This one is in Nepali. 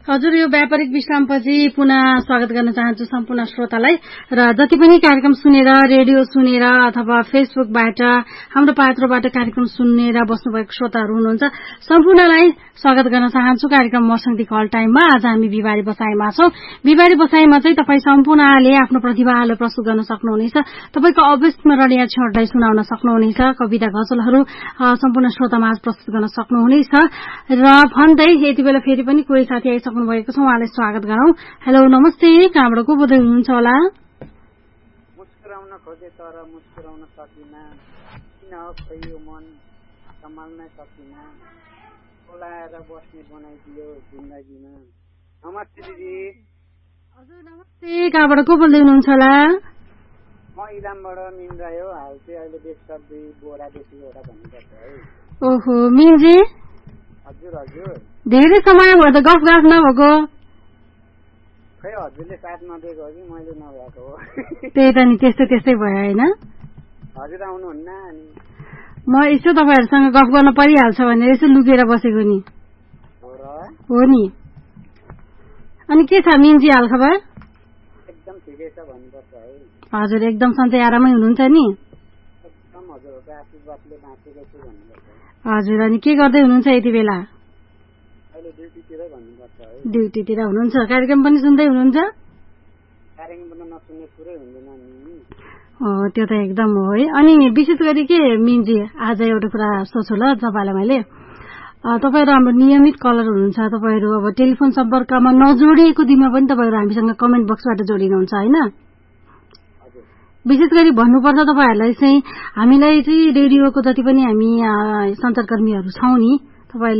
हजुर, यो व्यापारिक विश्रामपछि पुनः स्वागत गर्न चाहन्छु सम्पूर्ण श्रोतालाई र जति पनि कार्यक्रम सुनेर रेडियो सुनेर अथवा फेसबुकबाट हाम्रो पात्रबाट कार्यक्रम सुनेर बस्नुभएको श्रोताहरू हुनुहुन्छ सम्पूर्णलाई स्वागत गर्न चाहन्छु कार्यक्रम मसँगै कल टाइममा। आज हामी बिहिबारे बसाइमा छौं। बिहिबारे बसाइमा चाहिँ तपाई सम्पूर्णले आफ्नो प्रतिभालाई प्रस्तुत गर्न सक्नुहुनेछ। तपाईको अविस्मरणीय क्षणलाई सुनाउन सक्नुहुनेछ। कविता गजलहरू सम्पूर्ण श्रोतामा प्रस्तुत गर्न सक्नुहुनेछ र भन्दै यति बेला फेरि पनि कोही साथी आइसक्नु भएको छ, उहाँलाई स्वागत गरौं। हेलो, नमस्ते, कहाँबाट को बोल्दै हुनुहुन्छ होला? मुस्कुराउन खोजे तर मुस्कुराउन सकिन, किन हो खै मन सम्हाल्न सकिन, बोलाएर बस्ने बनाइदियो जिन्दगीमा। नमस्ते दिदी। हजुर नमस्ते, कहाँबाट को बोल्दै हुनुहुन्छ होला? म इलामबाट मिन्रायो। हाल चाहिँ अहिले बेच्छ 2 बोरा बेसी एउटा भन्नुपर्छ है। ओहो मिन्जी, हजुर हजुर, धेरै समय भयो त गफ नभएको। खै हजुरले साथ नदिएको हो कि मैले नभएको हो। त्यही त नि, त्यस्तै भयो होइन। हजुर आउनुहुन्न अनि म यसो तपाईहरुसँग गफ गर्न परिहाल्छ भनेर यसो लुकेर बसेको नि। हो नि। अनि के छ मिन्जी हाल खबर? एकदम ठिकै छ भन्नुपर्छ है। हजुर, एकदम सन्चै आरामै हुनुहुन्छ नि? एकदम हजुरको आशीर्वादले बाँचेको छु भन्नुपर्छ। हजुर, अनि के गर्दै हुनुहुन्छ यति बेला? अहिले ड्युटीतिर भन्नुपर्छ है। ड्युटीतिर हुनुहुन्छ। कार्यक्रम पनि सुन्दै हुनुहुन्छ? कार्यक्रम पनि नसुन्ने कुरै हुँदैन नि। त्यो त एकदम हो है। अनि विशेष गरी के मिन्जी, आज एउटा कुरा सोच्छु ल तपाईलाई मैले। तपाईहरु हाम्रो नियमित कलर हुनुहुन्छ। तपाईहरु अब टेलिफोन सम्पर्कमा नजोडिएको दिनमा पनि तपाईहरु हामीसँग कमेन्ट बक्सबाट जोडिनुहुन्छ हैन? विशेष गरी भन्नुपर्छ तपाईहरुलाई चाहिँ हामीलाई चाहिँ रेडियोको जति पनि हामी सञ्चारकर्मीहरु छौं नि, तपाईले